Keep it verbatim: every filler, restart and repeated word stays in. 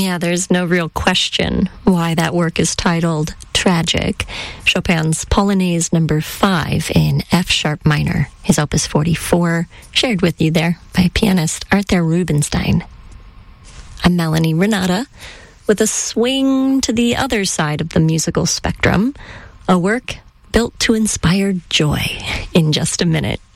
Yeah, there's no real question why that work is titled Tragic. Chopin's Polonaise number five in F sharp minor, his opus forty-four, shared with you there by pianist Arthur Rubinstein. I'm Melanie Renata with a swing to the other side of the musical spectrum, a work built to inspire joy in just a minute.